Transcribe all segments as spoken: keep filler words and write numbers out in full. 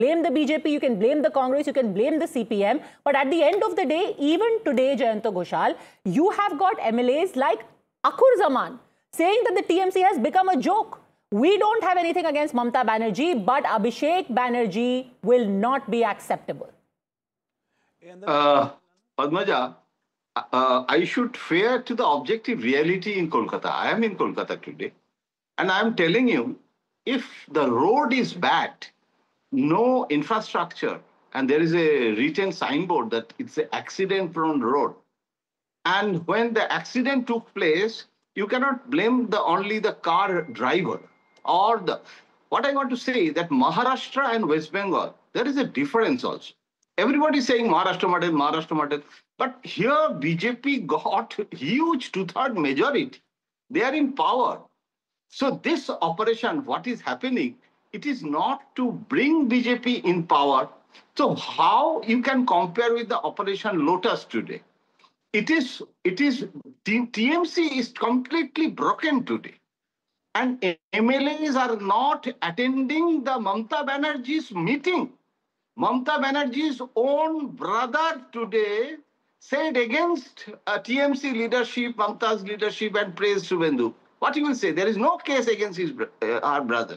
blame the B J P, you can blame the Congress, you can blame the C P M. But at the end of the day, even today, Jayanta Ghoshal, you have got M L As like Akhur Zaman saying that the T M C has become a joke. We don't have anything against Mamata Banerjee, but Abhishek Banerjee will not be acceptable. Uh, Padmaja, uh, I should fear to the objective reality in Kolkata. I am in Kolkata today. And I am telling you, if the road is bad, no infrastructure, and there is a written signboard that it's an accident-prone road, and when the accident took place, you cannot blame the only the car driver or the. What I want to say is that Maharashtra and West Bengal, there is a difference also. Everybody is saying Maharashtra model, Maharashtra model, but here B J P got huge two-third majority. They are in power. So this operation, what is happening, it is not to bring B J P in power. So how you can compare with the Operation Lotus today? It is, it is, T M C is completely broken today. And M L As are not attending the Mamata Banerjee's meeting. Mamata Banerjee's own brother today said against uh, T M C leadership, Mamata's leadership, and praised Subhendu. What you will say? There is no case against his, uh, our brother.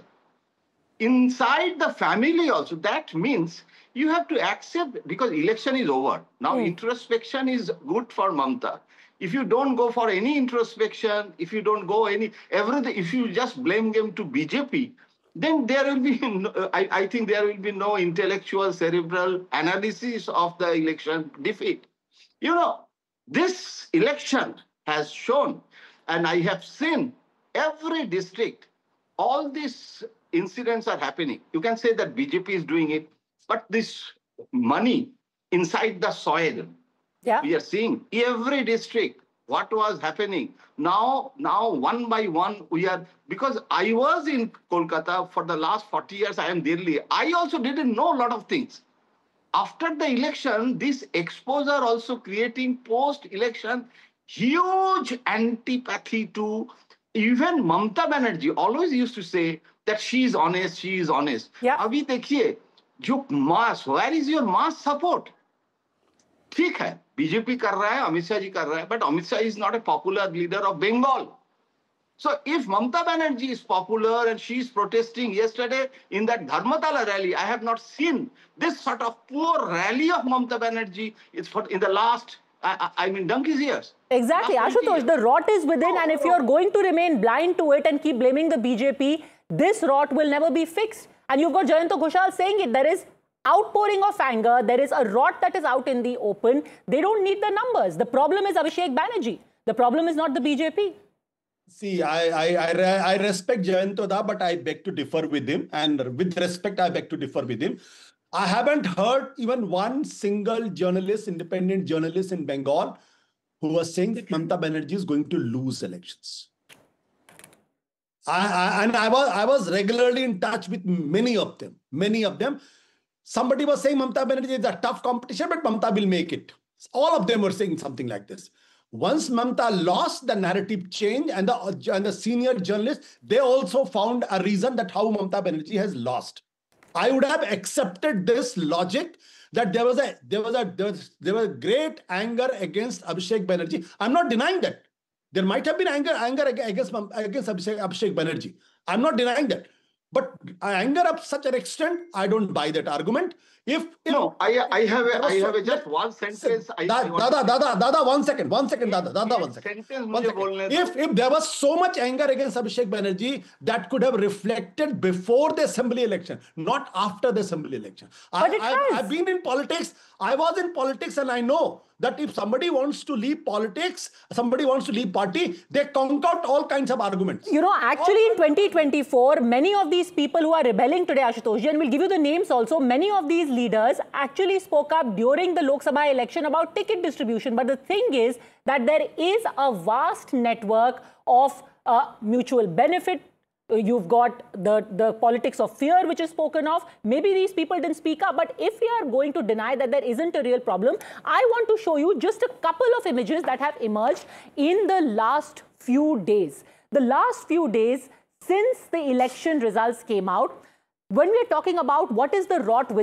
Inside the family also, that means you have to accept, because election is over. Now mm. introspection is good for Mamata. If you don't go for any introspection, if you don't go any, everything, if you just blame them to B J P, then there will be, no, I, I think there will be no intellectual, cerebral analysis of the election defeat. You know, this election has shown, and I have seen every district, all these incidents are happening. You can say that B J P is doing it, but this money inside the soil, yeah. we are seeing every district what was happening. Now, now one by one we are, because I was in Kolkata for the last forty years, I am Delhi. I also didn't know a lot of things. After the election, this exposure also creating post-election huge antipathy to even Mamata Banerjee always used to say that she is honest, she is honest. Yeah. Abhi dekhiye, jo mass, where is your mass support? ठीक है, B J P कर रहा है, अमित शाह जी कर रहा है, but Amit Shah is not a popular leader of Bengal. So if Mamata Banerjee is popular and she is protesting yesterday in that Dharmatala rally, I have not seen this sort of poor rally of Mamata Banerjee. It's for in the last, I, I mean, donkey's years. Exactly, Ashutosh, the rot is within, and if you are going to remain blind to it and keep blaming the B J P, this rot will never be fixed. And you've got Jayanta Ghoshal saying it. There is outpouring of anger. There is a rot that is out in the open. They don't need the numbers. The problem is Abhishek Banerjee. The problem is not the B J P. See, I, I, I, I respect Jayanta, but I beg to differ with him. And with respect, I beg to differ with him. I haven't heard even one single journalist, independent journalist in Bengal, who was saying that Mamata Banerjee is going to lose elections. I, I, and I was, I was regularly in touch with many of them, many of them. Somebody was saying Mamata Banerjee is a tough competition, but Mamata will make it. All of them were saying something like this. Once Mamata lost, the narrative changed, and the, and the senior journalists, they also found a reason that how Mamata Banerjee has lost. I would have accepted this logic that there was a there was a there was, there was great anger against Abhishek Banerjee. I'm not denying that. There might have been anger anger against against Abhishek, Abhishek Banerjee. I'm not denying that. But anger up such an extent, I don't buy that argument. If, if no, I I have a, I have a just one sentence. I, da, I Dada, Dada, Dada, one second, one second, Dada, Dada, one second. One second. If if there was so much anger against Abhishek Banerjee, that could have reflected before the assembly election, not after the assembly election. But I, it I, I've been in politics. I was in politics, and I know that if somebody wants to leave politics, somebody wants to leave party, they concoct all kinds of arguments. You know, actually in twenty twenty-four, many of these people who are rebelling today, Ashutosh, and we'll give you the names also, many of these leaders actually spoke up during the Lok Sabha election about ticket distribution. But the thing is that there is a vast network of uh, mutual benefit. You've got the, the politics of fear, which is spoken of. Maybe these people didn't speak up, but if we are going to deny that there isn't a real problem, I want to show you just a couple of images that have emerged in the last few days. The last few days since the election results came out, when we're talking about what is the rot